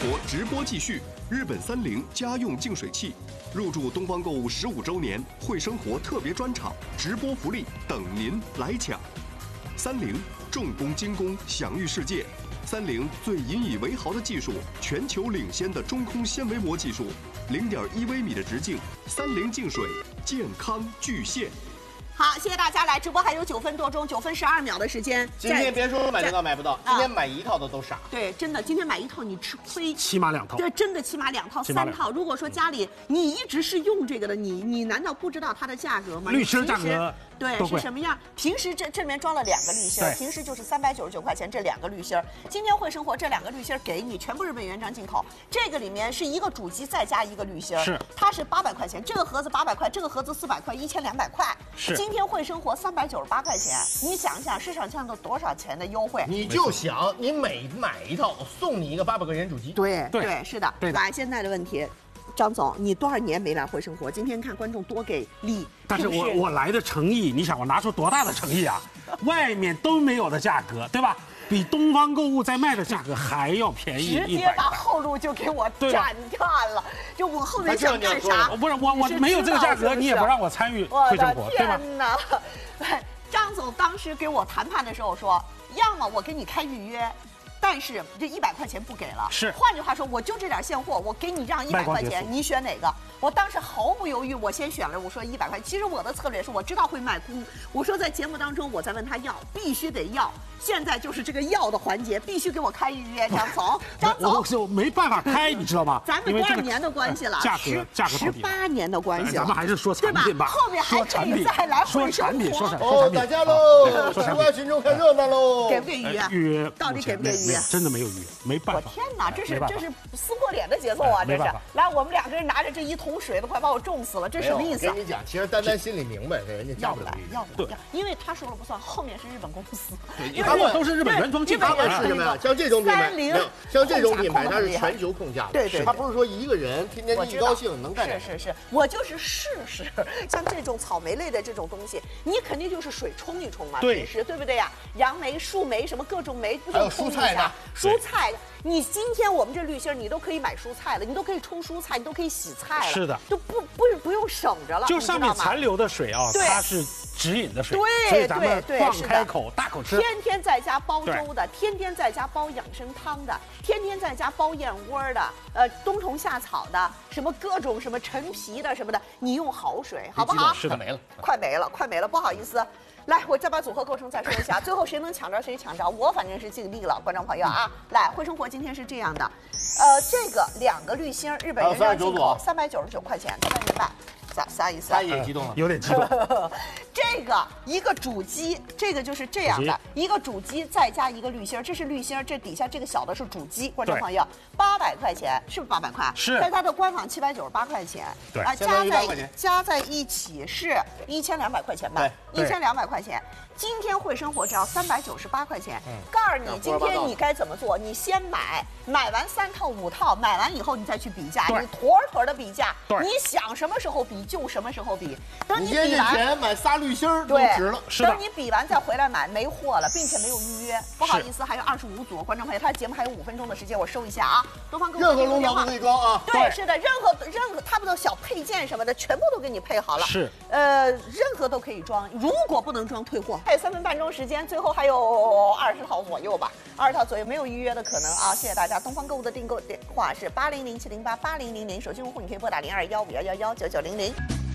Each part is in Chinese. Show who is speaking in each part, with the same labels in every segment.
Speaker 1: 活直播继续，日本三菱家用净水器入驻东方购物15周年会生活特别专场，直播福利等您来抢。三菱重工精工，享誉世界。三菱最引以为豪的技术，全球领先的中空纤维膜技术，0.1微米的直径，三菱净水健康巨献。
Speaker 2: 好，谢谢大家来直播，还有9分多钟，9分12秒的时间。
Speaker 3: 今天别说买得到买不到，今天买一套的都傻。
Speaker 2: 对，真的，今天买一套你吃亏，
Speaker 4: 起码2套。
Speaker 2: 这真的起码2套、3套。如果说家里你一直是用这个的，你难道不知道它的价格吗？
Speaker 4: 滤芯价格
Speaker 2: 对是什么样？平时这里面装了2个滤芯，平时就是399块钱这2个滤芯。今天会生活这2个滤芯给你，全部日本原装进口。这个里面是一个主机再加1个滤芯，
Speaker 4: 是
Speaker 2: 它是800块钱，这个盒子800块，这个盒子400块，1200块。
Speaker 4: 是
Speaker 2: 今天会生活398块钱，你想想市场上都多少钱的优惠？
Speaker 3: 你就想你每买一套送你一个800块钱主机。
Speaker 2: 对，是的。
Speaker 4: 对的。
Speaker 2: 来，现在的问题。张总，你多少年没来会生活？今天看观众多给力，
Speaker 4: 但是我来的诚意，你想我拿出多大的诚意啊？外面都没有的价格，对吧？比东方购物在卖的价格还要便宜，
Speaker 2: 直接把后路就给我斩断了。就我后面想干啥？
Speaker 4: 不是我没有这个价格，你也不让我参与会生活，对吧？
Speaker 2: 天哪！张总当时给我谈判的时候说，要么我给你开预约。但是这100块钱不给了，
Speaker 4: 是。
Speaker 2: 换句话说，我就这点现货，我给你让100块钱，你选哪个？我当时毫不犹豫，我先选了，我说100块。其实我的策略是我知道会卖空，我说在节目当中我再问他要，必须得要。现在就是这个要的环节，必须给我开预约，张总。张总，
Speaker 4: 我没办法开，你知道吗？
Speaker 2: 咱们多少年的关系了？
Speaker 4: 价格
Speaker 2: 18年的关系了。
Speaker 4: 咱们还是说产品吧，
Speaker 2: 后面还可以再来
Speaker 4: 说产品。
Speaker 3: 哦，打架喽！吃瓜群众看热闹喽！
Speaker 2: 给不给预约？
Speaker 4: 预约
Speaker 2: 到底给不给预约？
Speaker 4: 真的没有预约，没办法。
Speaker 2: 我天哪，这是撕破脸的节奏啊！这是。来，我们2个人拿着这1桶水都快把我重死了，这什么意思？
Speaker 3: 我跟你讲，其实丹丹心里明白，人家
Speaker 2: 要不来，因为他说了不算，后面是日本公司，
Speaker 4: 他们都是日本原装进口。
Speaker 3: 他们是什么呀？像这种品牌，像这种品牌，它是全球控价的。
Speaker 2: 对，
Speaker 3: 他不是说一个人天天一高兴能干。
Speaker 2: 是，我就是试试。像这种草莓类的这种东西，你肯定就是水冲一冲嘛，平时对不对呀？杨梅、树莓什么各种莓，
Speaker 3: 还有蔬菜的，
Speaker 2: 蔬菜的。你今天我们这滤芯，你都可以买蔬菜了，你都可以冲蔬菜，你都可以洗菜了，
Speaker 4: 是的，
Speaker 2: 就不用省着了。
Speaker 4: 就上面残留的水啊，它是直饮的水，
Speaker 2: 对，
Speaker 4: 所以咱们放开口大口吃。
Speaker 2: 天天在家煲粥的，天天在家煲养生汤的，天天在家煲燕窝的，冬虫夏草的，什么各种什么陈皮的什么的，你用好水，好不好？
Speaker 4: 是的，没了，
Speaker 2: 快没了，不好意思。来，我再把组合构成再说一下，最后谁能抢着谁抢着，我反正是尽力了，观众朋友啊。来，会生活今天是这样的，这个2个滤芯，日本原装进口，399块钱，大家明白？啥意思？
Speaker 3: 他也激动了，
Speaker 4: 有点激动。
Speaker 2: 这个一个主机，这个就是这样的一个主机，再加1个滤芯，这是滤芯，这底下这个小的是主机。观众朋友，800块钱，是不是800块？
Speaker 4: 是。
Speaker 2: 在它的官网798块钱，
Speaker 4: 对
Speaker 2: 啊，加在一起是1200块钱吧？1200块钱。今天会生活只要398块钱。告诉你，今天你该怎么做？你先买完3套5套，买完以后你再去比价，你妥妥的比价。你想什么时候比就什么时候比。等你比完
Speaker 3: 钱买仨滤芯都值了。
Speaker 2: 等你比完再回来买，没货了，并且没有预约，不好意思，还有25组观众朋友，他的节目还有5分钟的时间，我收一下啊。东方购物
Speaker 3: 任何龙头都可以装啊。
Speaker 2: 对，是的，任何他们的小配件什么的，全部都给你配好了。
Speaker 4: 是。
Speaker 2: 任何都可以装，如果不能装退货。还有3分半钟时间，最后还有20套左右吧，20套左右，没有预约的可能啊。谢谢大家。东方购物的订购电话是8007088000，手机用户你可以拨打0215119900。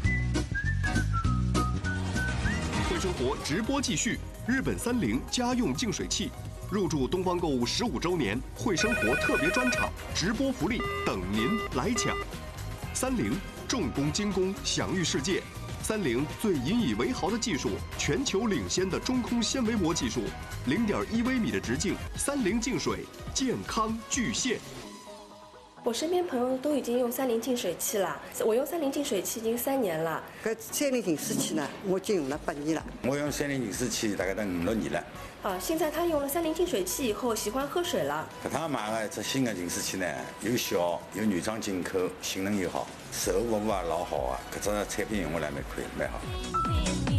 Speaker 1: 会生活直播继续，日本三菱家用净水器入驻东方购物15周年会生活特别专场，直播福利等您来抢。三菱重工精工，享誉世界。三菱最引以为豪的技术，全球领先的中空纤维膜技术，0.1微米的直径，三菱净水健康巨献。
Speaker 5: 我身边朋友都已经用三菱净水器了，我用三菱净水器已经3年了。
Speaker 6: 搿三菱净水器呢，我已经用了8年了。
Speaker 7: 我用三菱净水器大概得5、6年了。
Speaker 5: 现在他用了三菱净水器以后，喜欢喝水了。
Speaker 7: 搿趟买了一只新的净水器呢，又小又原装进口，性能又好，售后服务也老好啊。搿只产品用下来蛮可以，蛮好。